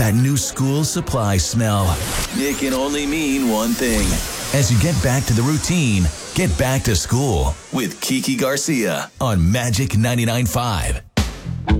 that new school supply smell. It can only mean one thing. As you get back to the routine, get back to school with Kiki Garcia on Magic 99.5.